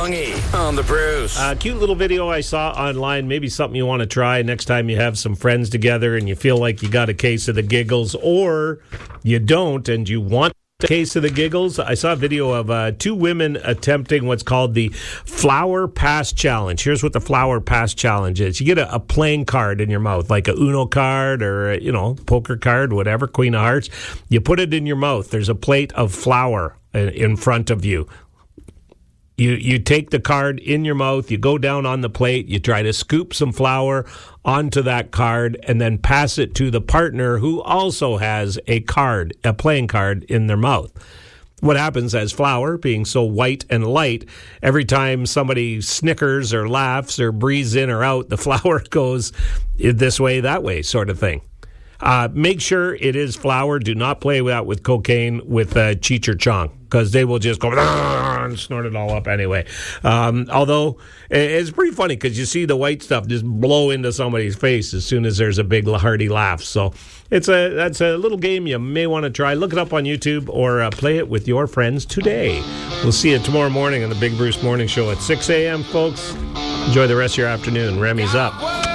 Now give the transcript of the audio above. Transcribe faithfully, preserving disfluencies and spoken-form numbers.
Bongi on the Bruce. A uh, cute little video I saw online. Maybe something you want to try next time you have some friends together and you feel like you got a case of the giggles, or you don't and you want a case of the giggles. I saw a video of uh, two women attempting what's called the Flower Pass Challenge. Here's what the Flower Pass Challenge is. You get a, a playing card in your mouth, like a Uno card or, a, you know, poker card, whatever, Queen of Hearts. You put it in your mouth. There's a plate of flour in front of you. You you take the card in your mouth, you go down on the plate, you try to scoop some flour onto that card and then pass it to the partner who also has a card, a playing card in their mouth. What happens as flour, being so white and light, every time somebody snickers or laughs or breathes in or out, the flour goes this way, that way, sort of thing. Uh, make sure it is flour. Do not play that with cocaine with uh, Cheech or Chong, because they will just go and snort it all up anyway. Um, although it's pretty funny because you see the white stuff just blow into somebody's face as soon as there's a big hearty laugh. So it's a that's a little game you may want to try. Look it up on YouTube or uh, play it with your friends today. We'll see you tomorrow morning on the Big Bruce Morning Show at six a.m., folks. Enjoy the rest of your afternoon. Remy's up.